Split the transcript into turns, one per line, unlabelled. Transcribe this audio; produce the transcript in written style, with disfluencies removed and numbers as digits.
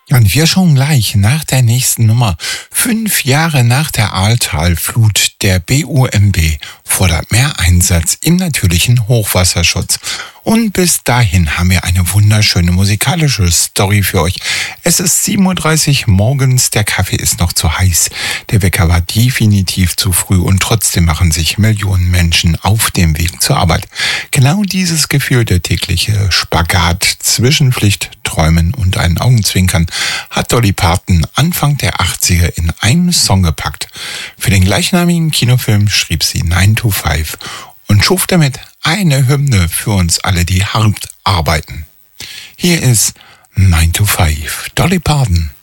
Und wir schon gleich nach der nächsten Nummer. 5 Jahre nach der Ahrtalflut, der BUND fordert mehr Einsatz im natürlichen Hochwasserschutz. Und bis dahin haben wir eine wunderschöne musikalische Story für euch. Es ist 7:30 Uhr morgens, der Kaffee ist noch zu heiß, der Wecker war definitiv zu früh und trotzdem machen sich Millionen Menschen auf dem Weg zur Arbeit. Genau dieses Gefühl, der tägliche Spagat zwischen Pflicht, Träumen und einen Augenzwinkern, hat Dolly Parton Anfang der 80er in einem Song gepackt. Für den gleichnamigen Kinofilm schrieb sie 9 to 5 und schuf damit eine Hymne für uns alle, die hart arbeiten. Hier ist 9 to 5, Dolly Parton.